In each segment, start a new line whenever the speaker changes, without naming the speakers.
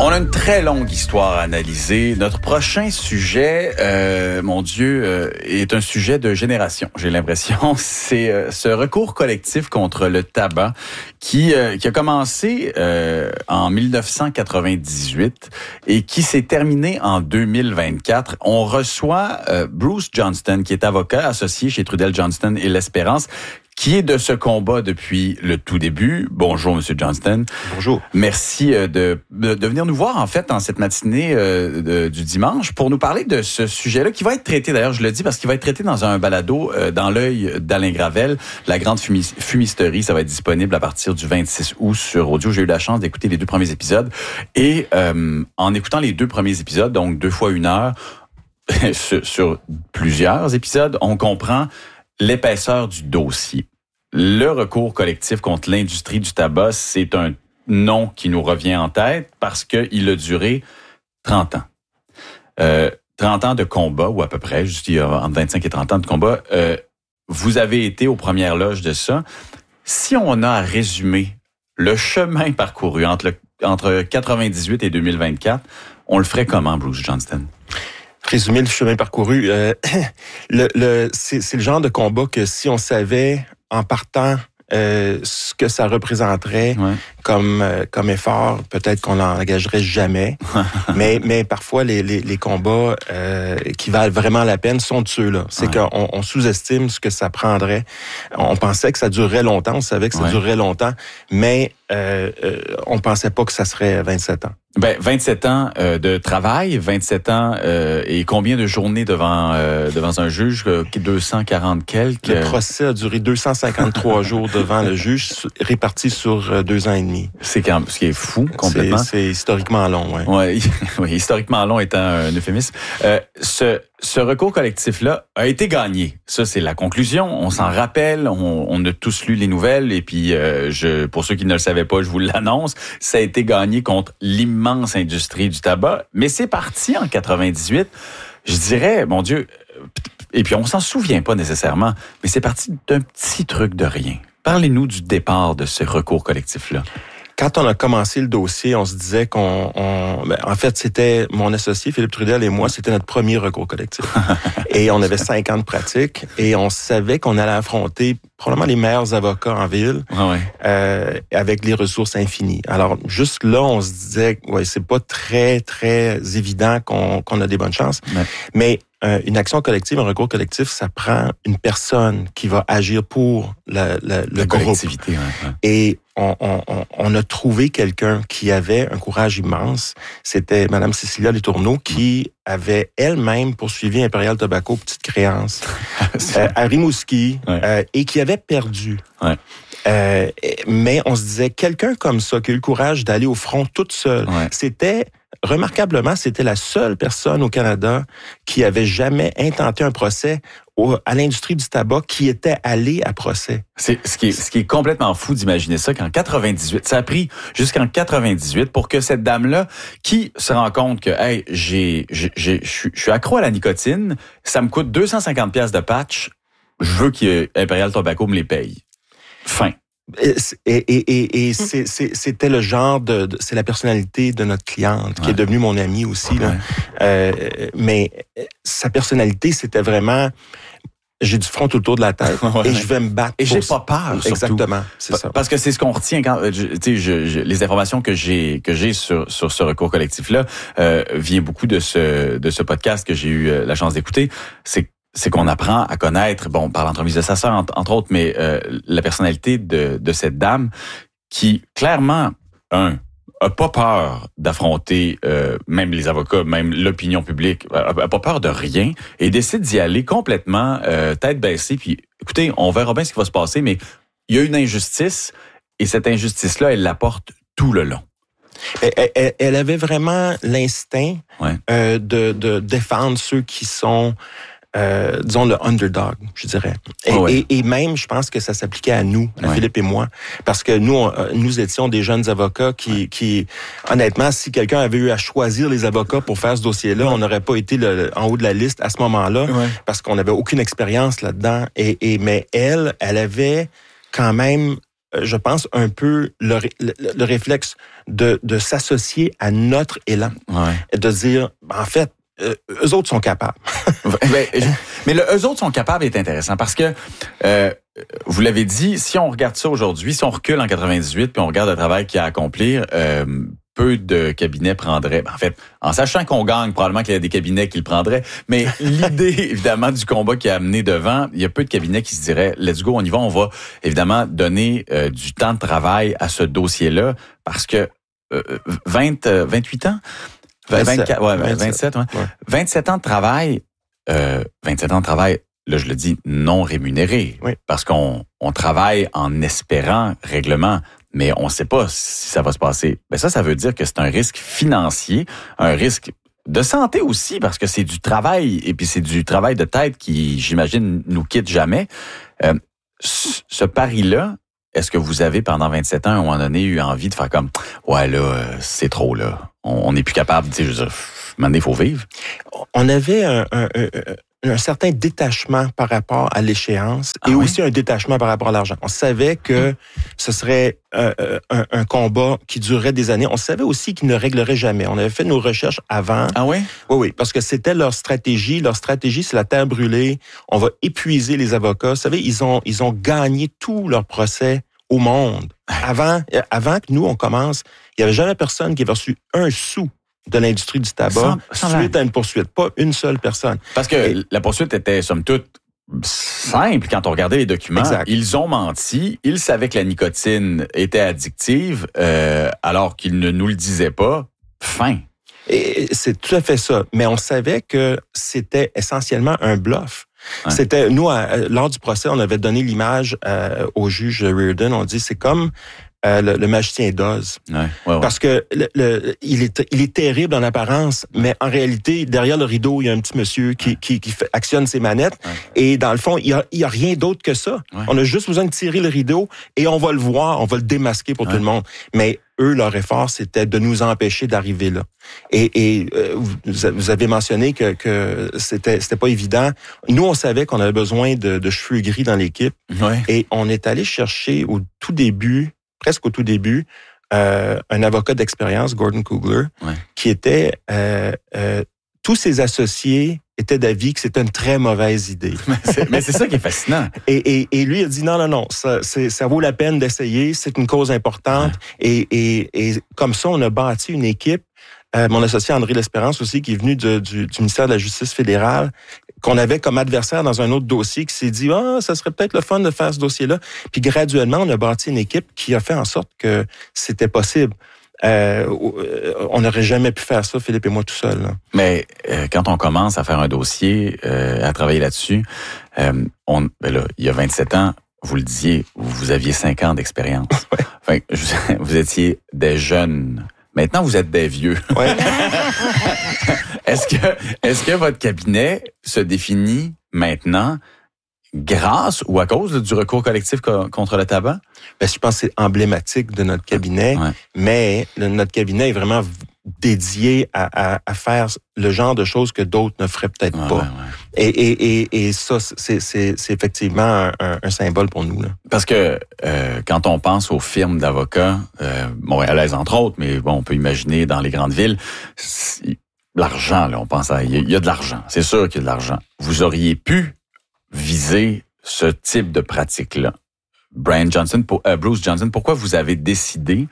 On a une très longue histoire à analyser. Notre prochain sujet, mon Dieu, est un sujet de génération, j'ai l'impression. C'est ce recours collectif contre le tabac qui a commencé en 1998 et qui s'est terminé en 2024. On reçoit Bruce Johnston, qui est avocat associé chez Trudel Johnston et L'Espérance, qui est de ce combat depuis le tout début. Bonjour, Monsieur Johnston.
Bonjour.
Merci de venir nous voir, en fait, en cette matinée du dimanche pour nous parler de ce sujet-là qui va être traité, d'ailleurs, je le dis, parce qu'il va être traité dans un balado dans l'œil d'Alain Gravel, La Grande Fumisterie. Ça va être disponible à partir du 26 août sur audio. J'ai eu la chance d'écouter les 2 premiers épisodes. Et en écoutant les 2 premiers épisodes, donc 2 fois 1 heure, sur plusieurs épisodes, on comprend l'épaisseur du dossier. Le recours collectif contre l'industrie du tabac, c'est un nom qui nous revient en tête parce qu'il a duré 30 ans. 30 ans de combat, ou à peu près, juste il y a entre 25 et 30 ans de combat. Vous avez été aux premières loges de ça. Si on a à résumer le chemin parcouru entre 98 et 2024, on le ferait comment, Bruce Johnston?
Résumer le chemin parcouru, c'est le genre de combat que si on savait en partant ce que ça représenterait comme effort, peut-être qu'on l'engagerait jamais. mais parfois les combats qui valent vraiment la peine sont de ceux-là. C'est qu'on sous-estime ce que ça prendrait. On pensait que ça durerait longtemps, on savait que ça durerait longtemps, mais on pensait pas que ça serait 27 ans.
27 ans de travail, 27 ans et combien de journées devant un juge? 240 quelques?
Le procès a duré 253 jours devant le juge, répartis sur 2 ans et demi.
Ce qui est fou, complètement.
C'est historiquement long,
oui, historiquement long étant un euphémisme. Ce recours collectif-là a été gagné. Ça, c'est la conclusion. On s'en rappelle. On a tous lu les nouvelles. Et puis, pour ceux qui ne le savaient pas, je vous l'annonce. Ça a été gagné contre l'immense industrie du tabac. Mais c'est parti en 98. Je dirais, mon Dieu, et puis on s'en souvient pas nécessairement, mais c'est parti d'un petit truc de rien. Parlez-nous du départ de ce recours collectif-là.
Quand on a commencé le dossier, on se disait en fait, c'était mon associé, Philippe Trudel et moi, c'était notre premier recours collectif. Et on avait 5 ans de pratique et on savait qu'on allait affronter probablement les meilleurs avocats en ville avec les ressources infinies. Alors, juste là, on se disait, c'est pas très, très évident qu'on a des bonnes chances. Mais une action collective, un recours collectif, ça prend une personne qui va agir pour le groupe.
Collectivité.
Et on a trouvé quelqu'un qui avait un courage immense. C'était Madame Cécilia Letourneau qui avait elle-même poursuivi Imperial Tobacco, petite créance, à Rimouski, et qui avait perdu. Mais on se disait, quelqu'un comme ça, qui a eu le courage d'aller au front toute seule, remarquablement, c'était la seule personne au Canada qui avait jamais intenté un procès à l'industrie du tabac qui était allée à procès.
C'est ce qui est complètement fou d'imaginer ça qu'en 98, ça a pris jusqu'en 98 pour que cette dame-là qui se rend compte que je suis accro à la nicotine, ça me coûte 250 pièces de patch, je veux que Imperial Tobacco me les paye. Fin.
Et c'était le genre c'est la personnalité de notre cliente qui est devenue mon amie aussi là. Mais sa personnalité, c'était vraiment j'ai du front autour de la tête et je vais me battre.
Et j'ai pas peur.
Exactement, c'est ça.
Parce que c'est ce qu'on retient quand les informations que j'ai sur ce recours collectif là vient beaucoup de ce podcast que j'ai eu la chance d'écouter. C'est qu'on apprend à connaître, par l'entremise de sa sœur, entre autres, mais la personnalité de cette dame qui, clairement, a pas peur d'affronter même les avocats, même l'opinion publique, a pas peur de rien et décide d'y aller complètement tête baissée. Puis, écoutez, on verra bien ce qui va se passer, mais il y a une injustice et cette injustice-là, elle la porte tout le long.
Elle avait vraiment l'instinct de défendre ceux qui sont disons le underdog, je dirais. Et même, je pense que ça s'appliquait à nous, à Philippe et moi, parce que nous étions des jeunes avocats qui honnêtement, si quelqu'un avait eu à choisir les avocats pour faire ce dossier-là, on n'aurait pas été en haut de la liste à ce moment-là, parce qu'on n'avait aucune expérience là-dedans. Mais elle avait quand même je pense, un peu le réflexe de s'associer à notre élan.
Ouais.
Et de dire, en fait, eux autres sont capables.
Mais le eux autres sont capables est intéressant parce que, vous l'avez dit, si on regarde ça aujourd'hui, si on recule en 98 puis on regarde le travail qu'il y a à accomplir, peu de cabinets prendraient. En fait, en sachant qu'on gagne, probablement qu'il y a des cabinets qui le prendraient. Mais l'idée, évidemment, du combat qui a amené devant, il y a peu de cabinets qui se diraient, let's go, on y va, on va évidemment donner du temps de travail à ce dossier-là parce que 28 ans? 24, 27, ouais. 27 ans de travail, 27 ans de travail, là, je le dis, non rémunéré.
Oui.
Parce qu'on travaille en espérant règlement, mais on ne sait pas si ça va se passer. Ben ça veut dire que c'est un risque financier, un risque de santé aussi, parce que c'est du travail, et puis c'est du travail de tête qui, j'imagine, nous quitte jamais. Ce pari-là, est-ce que vous avez, pendant 27 ans, à un moment donné, eu envie de faire comme, ouais, là, c'est trop, là. On n'est plus capable, tu sais, je veux dire, maintenant, il faut vivre.
On avait un certain détachement par rapport à l'échéance et aussi un détachement par rapport à l'argent. On savait que ce serait un combat qui durerait des années. On savait aussi qu'il ne réglerait jamais. On avait fait nos recherches avant.
Ah oui?
Oui, parce que c'était leur stratégie. Leur stratégie, c'est la terre brûlée. On va épuiser les avocats. Vous savez, ils ont gagné tout leur procès au monde. Avant que nous, on commence, il n'y avait jamais personne qui avait reçu un sou de l'industrie du tabac suite à une poursuite. Pas une seule personne.
Parce que la poursuite était, somme toute, simple quand on regardait les documents.
Exact.
Ils ont menti. Ils savaient que la nicotine était addictive alors qu'ils ne nous le disaient pas. Fin.
Et c'est tout à fait ça. Mais on savait que c'était essentiellement un bluff. Ouais. C'était nous, lors du procès, on avait donné l'image au juge Reardon. On dit c'est comme le magicien d'Oz. Ouais. Parce que il est terrible en apparence, mais en réalité, derrière le rideau, il y a un petit monsieur qui actionne ses manettes. Ouais. Et dans le fond, il y a rien d'autre que ça. Ouais. On a juste besoin de tirer le rideau et on va le voir, on va le démasquer pour tout le monde. Mais eux, leur effort, c'était de nous empêcher d'arriver là. Et vous avez mentionné que c'était pas évident. Nous, on savait qu'on avait besoin de cheveux gris dans l'équipe. Ouais. Et on est allé chercher presque au tout début, un avocat d'expérience, Gordon Kugler, qui était... tous ses associés étaient d'avis que c'était une très mauvaise idée.
Mais c'est ça qui est fascinant.
Et lui, il a dit non, ça vaut la peine d'essayer, c'est une cause importante. Ouais. Et comme ça, on a bâti une équipe. Mon associé André L'Espérance aussi, qui est venu du ministère de la Justice fédérale, qu'on avait comme adversaire dans un autre dossier, qui s'est dit ça serait peut-être le fun de faire ce dossier-là. Puis graduellement, on a bâti une équipe qui a fait en sorte que c'était possible. On n'aurait jamais pu faire ça, Philippe et moi, tout seul. Là.
Mais quand on commence à faire un dossier, à travailler là-dessus, il y a 27 ans, vous le disiez, vous aviez 5 ans d'expérience. Ouais. Enfin, vous étiez des jeunes. Maintenant, vous êtes des vieux. Ouais. Est-ce que votre cabinet se définit maintenant grâce ou à cause du recours collectif contre le tabac?
Ben, je pense que c'est emblématique de notre cabinet, mais notre cabinet est vraiment dédié à faire le genre de choses que d'autres ne feraient peut-être pas. Ouais. Et ça, c'est effectivement un symbole pour nous. Là.
Parce que quand on pense aux firmes d'avocats, montréalaises entre autres, mais bon, on peut imaginer dans les grandes villes, l'argent, là, on pense à... Il y a de l'argent, c'est sûr qu'il y a de l'argent. Vous auriez pu viser ce type de pratique-là. Bruce Johnson, pourquoi vous avez décidé,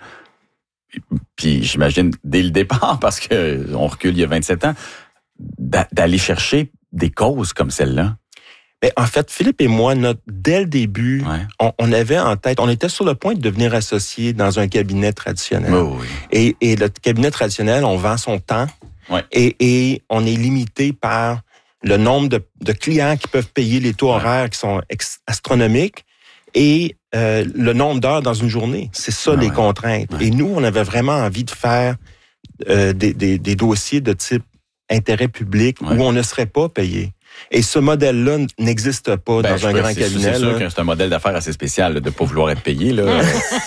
puis j'imagine dès le départ, parce que on recule il y a 27 ans, d'aller chercher des causes comme celle-là?
Mais en fait, Philippe et moi, dès le début, on avait en tête, on était sur le point de devenir associés dans un cabinet traditionnel.
Oh, oui.
Et le cabinet traditionnel, on vend son temps et on est limité par le nombre de clients qui peuvent payer les taux horaires qui sont astronomiques et le nombre d'heures dans une journée. C'est ça les contraintes. Ouais. Et nous, on avait vraiment envie de faire des dossiers de type intérêt public où on ne serait pas payé. Et ce modèle-là n'existe pas dans un grand cabinet.
C'est sûr que c'est un modèle d'affaires assez spécial de ne pas vouloir être payé. Là.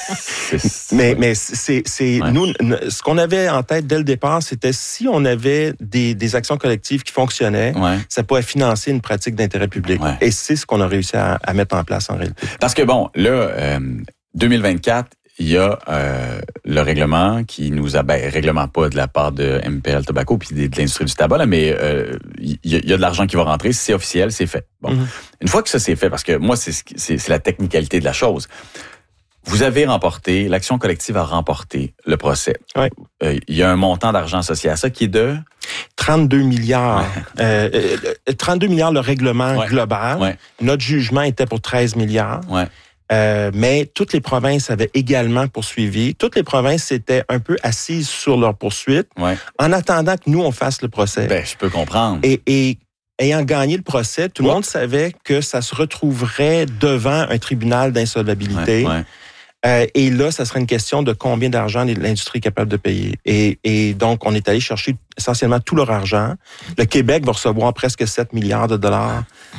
Mais c'est nous, ce qu'on avait en tête dès le départ, c'était si on avait des actions collectives qui fonctionnaient, ça pourrait financer une pratique d'intérêt public. Ouais. Et c'est ce qu'on a réussi à mettre en place en réalité.
Parce que bon, là, 2024, il y a le règlement qui nous a, règlement pas de la part de Imperial Tobacco puis de l'industrie du tabac, là, mais il y a de l'argent qui va rentrer, c'est officiel, c'est fait. Bon, Une fois que ça c'est fait, parce que moi c'est la technicalité de la chose. Vous avez remporté, l'action collective a remporté le procès.
Oui.
Il y a un montant d'argent associé à ça qui est de
32 milliards. 32 milliards le règlement global.
Ouais.
Notre jugement était pour 13 milliards.
Ouais.
Mais toutes les provinces avaient également poursuivi. Toutes les provinces s'étaient un peu assises sur leur poursuite en attendant que nous, on fasse le procès.
Je peux comprendre.
Et ayant gagné le procès, tout le monde savait que ça se retrouverait devant un tribunal d'insolvabilité. Et là, ça serait une question de combien d'argent l'industrie est capable de payer. Et donc, on est allé chercher essentiellement tout leur argent. Le Québec va recevoir presque 7 milliards de dollars.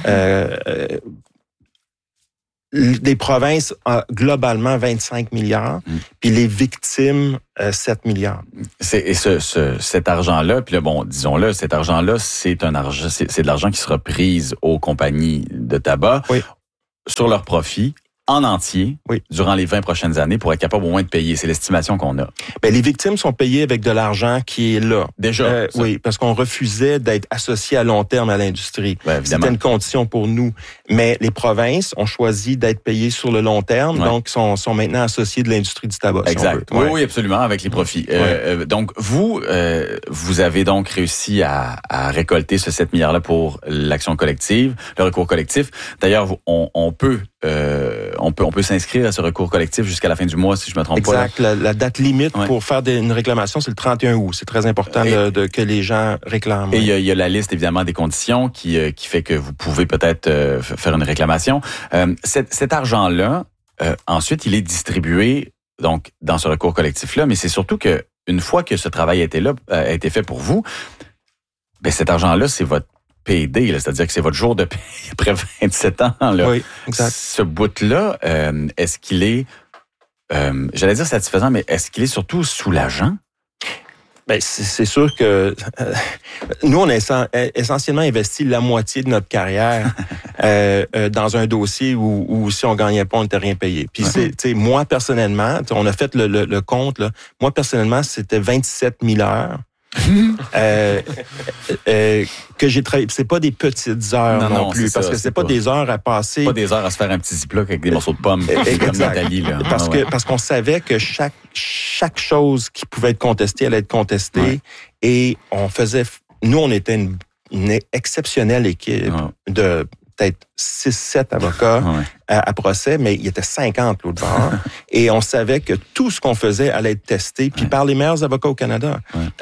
Les provinces, globalement, 25 milliards. Puis les victimes, 7 milliards.
Cet argent-là, puis là, disons-le, cet argent-là, c'est de l'argent qui sera pris aux compagnies de tabac sur leur profit en entier durant les 20 prochaines années pour être capable au moins de payer. C'est l'estimation qu'on a.
Les victimes sont payées avec de l'argent qui est là.
Déjà?
Oui, parce qu'on refusait d'être associés à long terme à l'industrie. C'était une condition pour nous. Mais les provinces ont choisi d'être payées sur le long terme, donc sont maintenant associées de l'industrie du tabac.
Exact.
Si on veut.
Oui, absolument, avec les profits. Donc, vous avez donc réussi à récolter ce 7 milliards-là pour l'action collective, le recours collectif. D'ailleurs, on peut s'inscrire à ce recours collectif jusqu'à la fin du mois, si je me trompe pas.
Exact. La date limite pour faire une réclamation, c'est le 31 août. C'est très important que les gens réclament.
Et il y a la liste, évidemment, des conditions qui fait que vous pouvez peut-être faire une réclamation. Cet argent-là, ensuite, il est distribué donc dans ce recours collectif-là, mais c'est surtout que une fois que ce travail a été fait pour vous, cet argent-là, c'est votre PD, c'est-à-dire que c'est votre jour de paye après 27 ans. Là.
Oui, exact.
Ce bout-là, est-ce qu'il est, j'allais dire satisfaisant, mais est-ce qu'il est surtout soulageant?
C'est sûr que nous, on a essentiellement investi la moitié de notre carrière dans un dossier où si on gagnait pas, on n'était rien payé. Puis moi, personnellement, on a fait le compte, là, moi, personnellement, c'était 27 000 heures. Que j'ai travaillé. C'est pas des petites heures non plus, parce que c'est pas des heures à passer.
Pas des heures à se faire un petit ziploc avec des morceaux de pommes, comme Nathalie, là.
Parce qu'on savait que chaque chose qui pouvait être contestée allait être contestée, et nous, on était une exceptionnelle équipe de peut-être 6-7 avocats à procès, mais il y était 50 l'autre bord. Et on savait que tout ce qu'on faisait allait être testé, puis par les meilleurs avocats au Canada.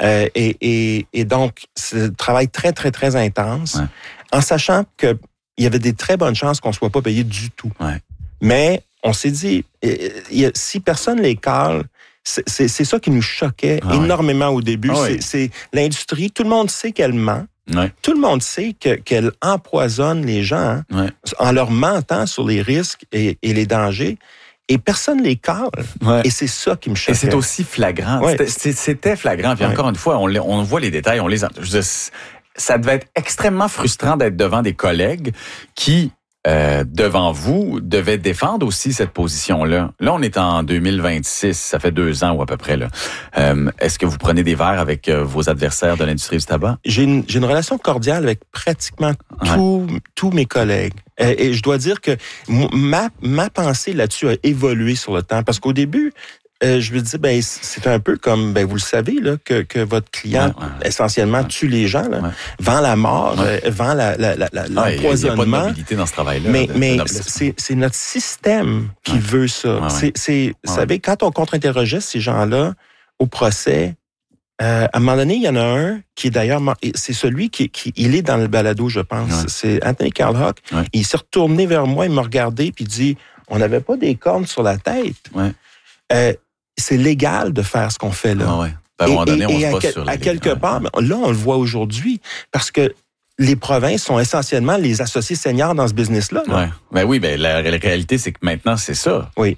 Et donc, c'est un travail très, très, très intense, en sachant qu'il y avait des très bonnes chances qu'on ne soit pas payé du tout. Mais on s'est dit, si personne les cale, c'est ça qui nous choquait énormément au début. C'est l'industrie, tout le monde sait qu'elle ment. Tout le monde sait qu'elle empoisonne les gens en leur mentant sur les risques et les dangers, et personne les cale. Et c'est ça qui me choquait.
Et c'est aussi flagrant. C'était flagrant. Puis encore une fois, on voit les détails, on les entend. Ça devait être extrêmement frustrant d'être devant des collègues qui, devant vous, devaient défendre aussi cette position-là. Là, on est en 2026, ça fait 2 ans ou à peu près. Là. Est-ce que vous prenez des verres avec vos adversaires de l'industrie du tabac? J'ai
une relation cordiale avec pratiquement tous mes collègues. Et je dois dire que ma pensée là-dessus a évolué sur le temps. Parce qu'au début, je me dis, c'est un peu comme, vous le savez, là, que votre client, essentiellement, tue les gens, là, vend la mort, vend l'empoisonnement. Il n'y a pas de mobilité dans ce travail-là. Mais c'est notre système qui veut ça. Vous savez, quand on contre-interrogeait ces gens-là au procès, à un moment donné, il y en a un qui est d'ailleurs, c'est celui il est dans le balado, je pense. C'est Anthony Carlhock. Il s'est retourné vers moi, il m'a regardé, puis il dit, on n'avait pas des cornes sur la tête. C'est légal de faire ce qu'on fait là.
À un moment donné, on se base sur
à quelque part, là, on le voit aujourd'hui, parce que les provinces sont essentiellement les associés seniors dans ce business-là.
La réalité, c'est que maintenant, c'est ça.
Oui.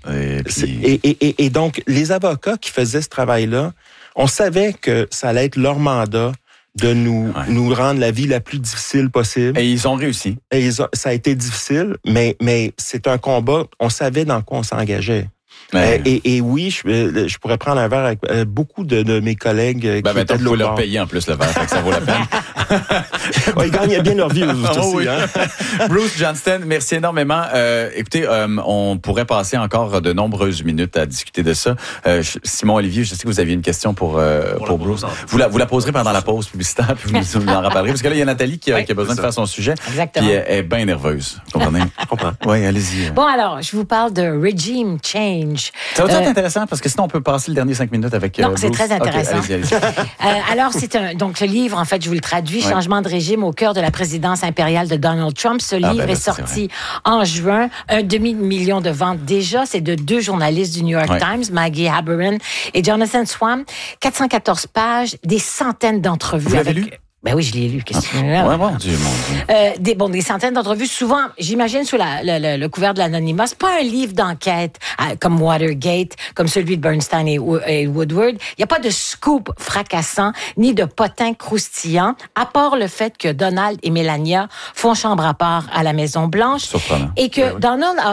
Et donc, les avocats qui faisaient ce travail-là, on savait que ça allait être leur mandat de nous rendre la vie la plus difficile possible.
Et ils ont réussi.
Ça a été difficile, mais c'est un combat. On savait dans quoi on s'engageait. Et oui, je pourrais prendre un verre avec beaucoup de mes collègues qui étaient de
l'autre bord. Il faut leur payer en plus le verre, fait que ça vaut la peine.
Ils gagnent bien leur vie aussi.
Oui.
Hein?
Bruce Johnston, merci énormément. Écoutez, on pourrait passer encore de nombreuses minutes à discuter de ça. Simon Olivier, je sais que vous aviez une question pour Bruce. Vous la poserez pendant la pause publicitaire, puis vous nous en rappellerez. Parce que là, il y a Nathalie qui a besoin de faire son sujet.
Exactement.
Puis elle est bien nerveuse. Vous comprenez?
Je comprends.
Oui, allez-y.
Bon, alors, je vous parle de Regime Change.
Ça va être intéressant parce que sinon, on peut passer le dernier 5 minutes avec
Non,
Bruce.
c'est très intéressant.
Okay, allez-y.
Alors, donc, ce livre, en fait, je vous le traduis, Changement de régime au cœur de la présidence impériale de Donald Trump. Ce livre est sorti en juin. 250 000 de ventes déjà. C'est de 2 journalistes du New York Times, Maggie Haberman et Jonathan Swan. 414 pages, des centaines d'entrevues.
Vous l'avez lu?
Ben oui, je l'ai lu. Qu'est-ce que
ouais, mon Dieu.
Des centaines d'entrevues, souvent, j'imagine, sous le couvert de l'anonymat. C'est pas un livre d'enquête comme Watergate, comme celui de Bernstein et Woodward. Il n'y a pas de scoop fracassant, ni de potin croustillant, à part le fait que Donald et Melania font chambre à part à la Maison-Blanche.
Surprenant.
Et que Donald